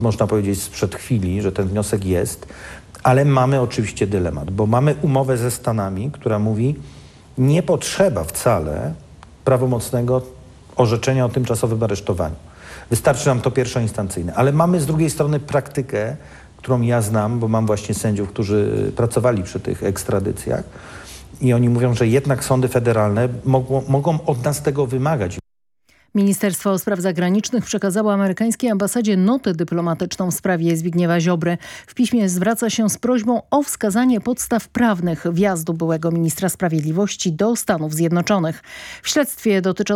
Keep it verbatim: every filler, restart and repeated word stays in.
Można powiedzieć sprzed chwili, że ten wniosek jest, ale mamy oczywiście dylemat, bo mamy umowę ze Stanami, która mówi, nie potrzeba wcale prawomocnego orzeczenia o tymczasowym aresztowaniu. Wystarczy nam to pierwszoinstancyjne, ale mamy z drugiej strony praktykę, którą ja znam, bo mam właśnie sędziów, którzy pracowali przy tych ekstradycjach i oni mówią, że jednak sądy federalne mogą, mogą od nas tego wymagać. Ministerstwo Spraw Zagranicznych przekazało amerykańskiej ambasadzie notę dyplomatyczną w sprawie Zbigniewa Ziobry. W piśmie zwraca się z prośbą o wskazanie podstaw prawnych wjazdu byłego ministra sprawiedliwości do Stanów Zjednoczonych. W śledztwie dotyczącym